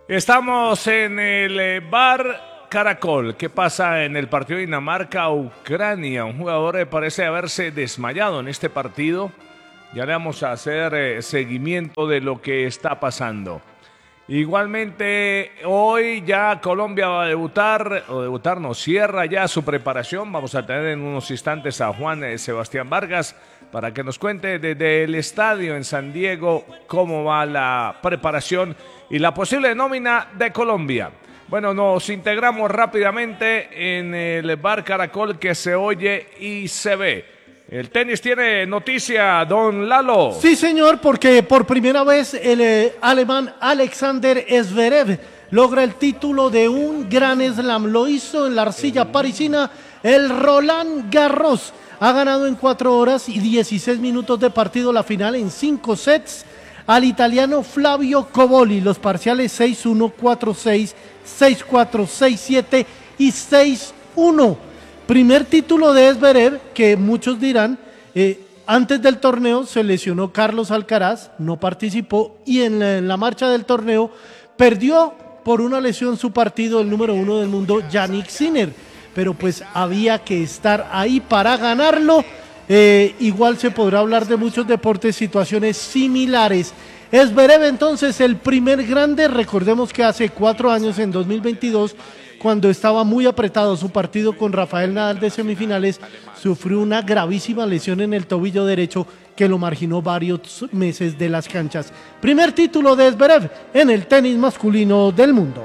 Estamos en el bar Caracol. ¿Qué pasa en el partido de Dinamarca-Ucrania? Un jugador parece haberse desmayado en este partido. Ya le vamos a hacer seguimiento de lo que está pasando. Igualmente, hoy ya Colombia va a debutar, no, cierra ya su preparación. Vamos a tener en unos instantes a Juan Sebastián Vargas para que nos cuente desde el estadio en San Diego cómo va la preparación y la posible nómina de Colombia. Bueno, nos integramos rápidamente en el bar Caracol que se oye y se ve. El tenis tiene noticia, don Lalo. Sí, señor, porque por primera vez el alemán Alexander Zverev logra el título de un Grand Slam. Lo hizo en la arcilla parisina, el Roland Garros. Ha ganado en 4 horas y 16 minutos de partido la final en 5 sets al italiano Flavio Cobolli. Los parciales 6-1, 4-6, 6-4, 6-7 y 6-1. Primer título de Zverev, que muchos dirán, antes del torneo se lesionó Carlos Alcaraz, no participó, y en la marcha del torneo perdió por una lesión su partido el número 1 del mundo, Jannik Sinner, pero pues había que estar ahí para ganarlo. Igual se podrá hablar de muchos deportes, situaciones similares. Zverev entonces el primer grande. Recordemos que hace 4 años, en 2022, cuando estaba muy apretado su partido con Rafael Nadal de semifinales, sufrió una gravísima lesión en el tobillo derecho que lo marginó varios meses de las canchas. Primer título de Zverev en el tenis masculino del mundo.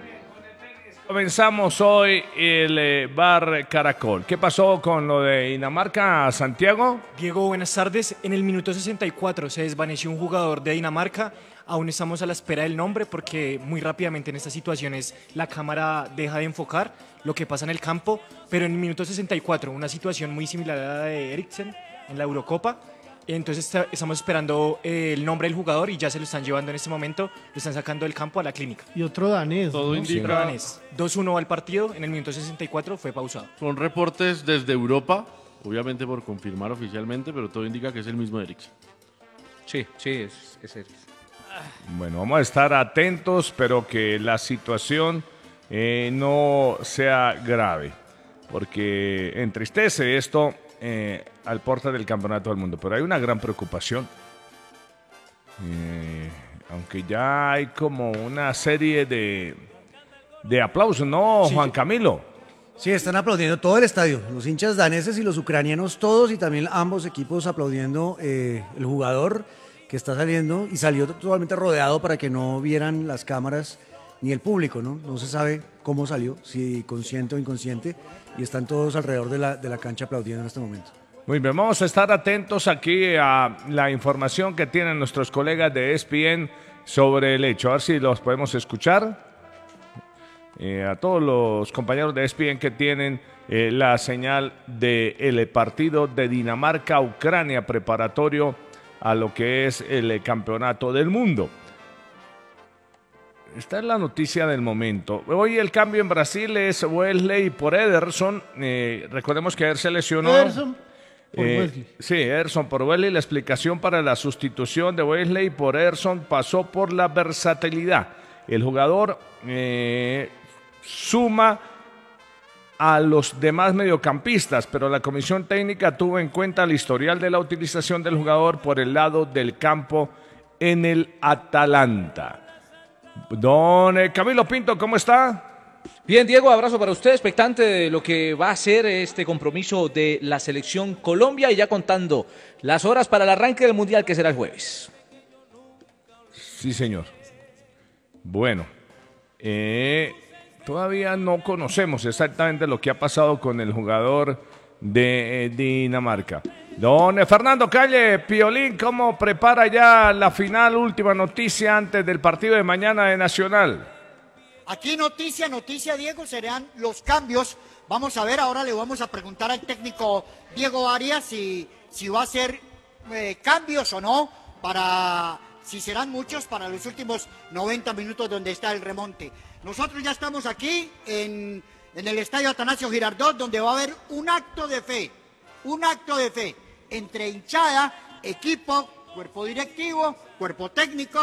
Comenzamos hoy el bar Caracol. ¿Qué pasó con lo de Dinamarca, Santiago? Diego, buenas tardes. En el minuto 64 se desvaneció un jugador de Dinamarca. Aún estamos a la espera del nombre porque muy rápidamente en estas situaciones la cámara deja de enfocar lo que pasa en el campo, pero en el minuto 64 una situación muy similar a la de Eriksen en la Eurocopa. Entonces estamos esperando el nombre del jugador y ya se lo están llevando en este momento, lo están sacando del campo a la clínica. Y otro danés. Todo ¿no? indica... Otro danés. 2-1 al partido, en el minuto 64 fue pausado. Son reportes desde Europa, obviamente por confirmar oficialmente, pero todo indica que es el mismo Eriksen. Sí, es Eriksen. Bueno, vamos a estar atentos, pero que la situación no sea grave, porque entristece esto al porta del campeonato del mundo. Pero hay una gran preocupación, aunque ya hay como una serie de aplausos, ¿no, Sí, Juan Camilo? Sí, están aplaudiendo todo el estadio, los hinchas daneses y los ucranianos todos, y también ambos equipos aplaudiendo el jugador que está saliendo, y salió totalmente rodeado para que no vieran las cámaras ni el público, ¿no? No se sabe cómo salió, si consciente o inconsciente, y están todos alrededor de la cancha aplaudiendo en este momento. Muy bien, vamos a estar atentos aquí a la información que tienen nuestros colegas de ESPN sobre el hecho. A ver si los podemos escuchar. A todos los compañeros de ESPN que tienen la señal del partido de Dinamarca-Ucrania preparatorio a lo que es el campeonato del mundo. Esta es la noticia del momento. Hoy el cambio en Brasil es Wesley por Ederson. Recordemos que ayer se lesionó. Ederson por Wesley. Sí, Ederson por Wesley. La explicación para la sustitución de Wesley por Ederson pasó por la versatilidad. El jugador suma a los demás mediocampistas, pero la comisión técnica tuvo en cuenta el historial de la utilización del jugador por el lado del campo en el Atalanta. Don Camilo Pinto, ¿cómo está? Bien, Diego, abrazo para usted, expectante de lo que va a ser este compromiso de la selección Colombia y ya contando las horas para el arranque del Mundial que será el jueves. Sí, señor. Bueno, todavía no conocemos exactamente lo que ha pasado con el jugador de Dinamarca. Don Fernando Calle, Piolín, ¿cómo prepara ya la final? Última noticia antes del partido de mañana de Nacional. Aquí noticia, Diego, serán los cambios. Vamos a ver, ahora le vamos a preguntar al técnico Diego Arias si va a hacer cambios o no, si serán muchos para los últimos 90 minutos donde está el remonte. Nosotros ya estamos aquí en el estadio Atanasio Girardot, donde va a haber un acto de fe entre hinchada, equipo, cuerpo directivo, cuerpo técnico,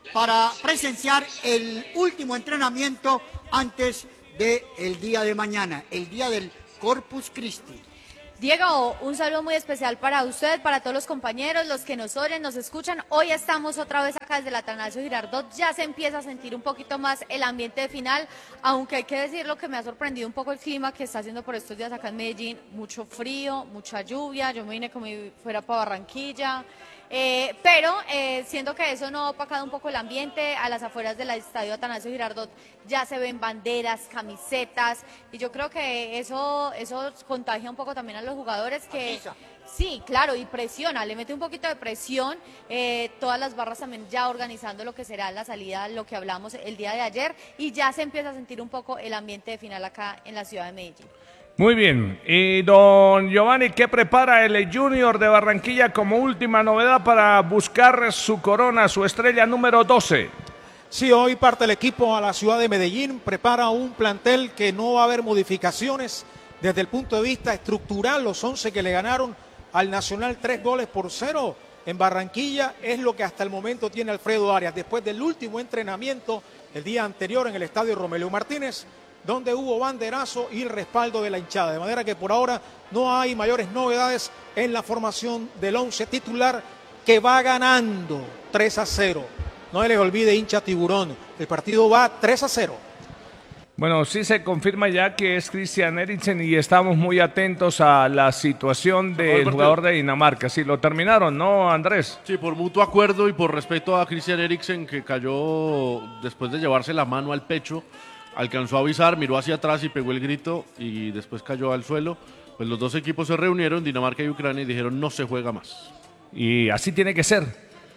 para presenciar el último entrenamiento antes del día de mañana, el día del Corpus Christi. Diego, un saludo muy especial para usted, para todos los compañeros, los que nos oyen, nos escuchan. Hoy estamos otra vez acá desde el Atanasio Girardot. Ya se empieza a sentir un poquito más el ambiente de final, aunque hay que decir lo que me ha sorprendido un poco el clima que está haciendo por estos días acá en Medellín. Mucho frío, mucha lluvia. Yo me vine como si fuera para Barranquilla. Pero siento que eso no ha opacado un poco el ambiente. A las afueras del estadio Atanasio Girardot ya se ven banderas, camisetas, y yo creo que eso contagia un poco también a los jugadores que... Sí, claro, y presiona, le mete un poquito de presión, todas las barras también ya organizando lo que será la salida, lo que hablamos el día de ayer, y ya se empieza a sentir un poco el ambiente de final acá en la ciudad de Medellín. Muy bien, y don Giovanni, ¿qué prepara el Junior de Barranquilla como última novedad para buscar su corona, su estrella número 12? Sí, hoy parte el equipo a la ciudad de Medellín, prepara un plantel que no va a haber modificaciones desde el punto de vista estructural. Los 11 que le ganaron al Nacional 3-0 en Barranquilla es lo que hasta el momento tiene Alfredo Arias, después del último entrenamiento el día anterior en el estadio Romelio Martínez, donde hubo banderazo y respaldo de la hinchada, de manera que por ahora no hay mayores novedades en la formación del 11 titular, que va ganando 3-0. No se les olvide, hincha tiburón, el partido va 3-0. Bueno, sí se confirma ya que es Christian Eriksen y estamos muy atentos a la situación del jugador de Dinamarca. Sí, lo terminaron, ¿no, Andrés? Sí, por mutuo acuerdo y por respeto a Christian Eriksen, que cayó después de llevarse la mano al pecho. Alcanzó a avisar, miró hacia atrás y pegó el grito y después cayó al suelo. Pues los dos equipos se reunieron, Dinamarca y Ucrania, y dijeron no se juega más. Y así tiene que ser,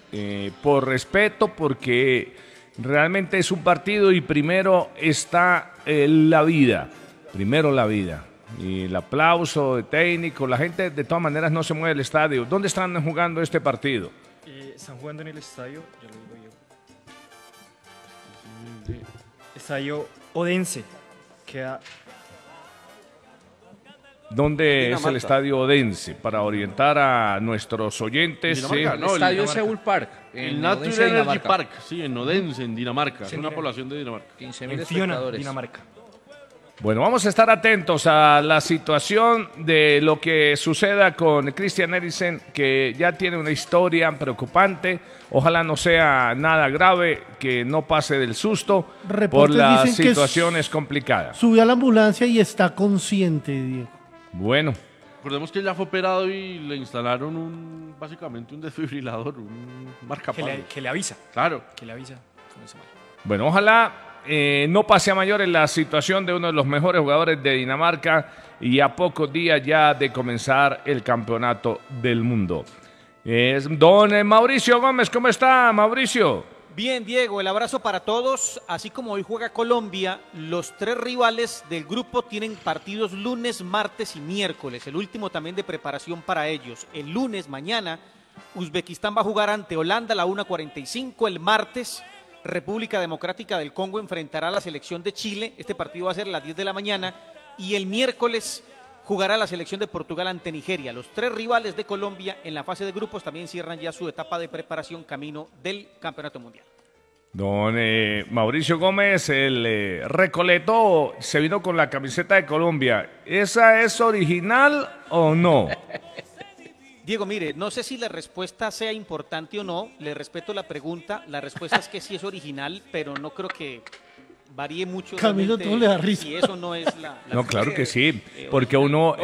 por respeto, porque realmente es un partido y primero está la vida, primero la vida. Y el aplauso de técnico, la gente de todas maneras no se mueve del estadio. ¿Dónde están jugando este partido? Están jugando en el estadio, ya lo digo yo. Estadio Odense, queda... ¿Dónde es el estadio Odense? Para orientar a nuestros oyentes. El estadio Seoul Park. El Natural Energy Park, sí, en Odense, en Dinamarca. Es una población de Dinamarca. 15.000 espectadores. Dinamarca. Bueno, vamos a estar atentos a la situación de lo que suceda con Christian Eriksen, que ya tiene una historia preocupante. Ojalá no sea nada grave, que no pase del susto. Reportes por las dicen que situaciones complicadas. Subió a la ambulancia y está consciente, Diego. Bueno. Recordemos que ya fue operado y le instalaron básicamente un desfibrilador, un marcapasos. Que le avisa. Claro. Que le avisa. Bueno, ojalá no pase a mayores la situación de uno de los mejores jugadores de Dinamarca y a pocos días ya de comenzar el campeonato del mundo. Don Mauricio Gómez, ¿cómo está, Mauricio? Bien, Diego, el abrazo para todos. Así como hoy juega Colombia, los tres rivales del grupo tienen partidos lunes, martes y miércoles. El último también de preparación para ellos. El lunes, mañana, Uzbekistán va a jugar ante Holanda a la 1:45. El martes, República Democrática del Congo enfrentará a la selección de Chile. Este partido va a ser a las 10 de la mañana. Y el miércoles jugará la selección de Portugal ante Nigeria. Los tres rivales de Colombia en la fase de grupos también cierran ya su etapa de preparación camino del Campeonato Mundial. Don Mauricio Gómez, el Recoleto, se vino con la camiseta de Colombia. ¿Esa es original o no? Diego, mire, no sé si la respuesta sea importante o no, le respeto la pregunta, la respuesta es que sí es original, pero no creo que varíe mucho. Camilo, tú le das risa. Si eso no es la no, claro que sí, porque uno,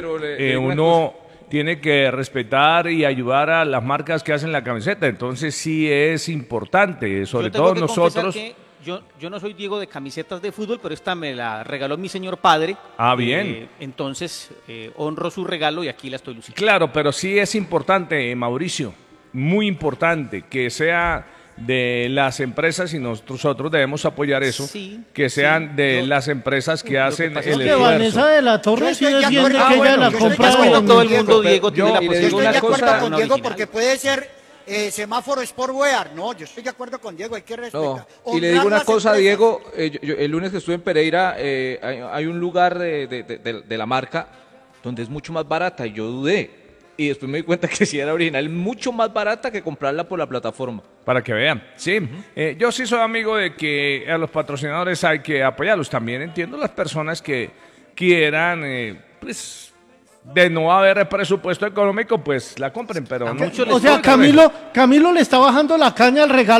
uno tiene que respetar y ayudar a las marcas que hacen la camiseta, entonces sí es importante, sobre todo nosotros. Yo no soy Diego de camisetas de fútbol, pero esta me la regaló mi señor padre. Ah, bien. Entonces honro su regalo y aquí la estoy luciendo. Claro, pero sí es importante, Mauricio, muy importante que sea de las empresas y nosotros debemos apoyar eso, sí, que sean de las empresas que hacen el esfuerzo. Vanessa de la Torre sí defiende que ella la compra. Todo el mundo, Diego, yo estoy de acuerdo con Diego porque puede ser semáforo Sportwear. No, yo estoy de acuerdo con Diego, hay que respetar. No. Y le digo una cosa, Diego, el lunes que estuve en Pereira, hay un lugar de la marca donde es mucho más barata y yo dudé. y después me di cuenta que si era original, mucho más barata que comprarla por la plataforma. Para que vean, sí. Yo sí soy amigo de que a los patrocinadores hay que apoyarlos. También entiendo las personas que quieran, pues, de no haber presupuesto económico, pues la compren, pero no. O sea, Camilo le está bajando la caña al regalo